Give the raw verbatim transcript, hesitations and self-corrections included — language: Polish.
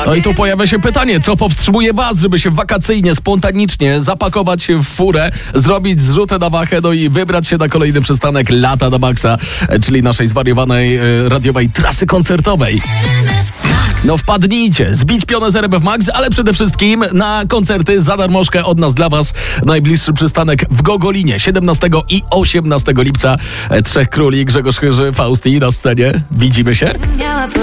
No i tu pojawia się pytanie, co powstrzymuje was, żeby się wakacyjnie, spontanicznie zapakować się w furę, zrobić zrzutę na wachę, no i wybrać się na kolejny przystanek Lata na Maxa, czyli naszej zwariowanej e, radiowej trasy koncertowej. No wpadnijcie, zbić pionę z R M F Max, ale przede wszystkim na koncerty za darmożkę od nas dla was. Najbliższy przystanek w Gogolinie, siedemnastego i osiemnastego lipca. Trzech Króli, Grzegorz Chyży, Fausti na scenie. Widzimy się?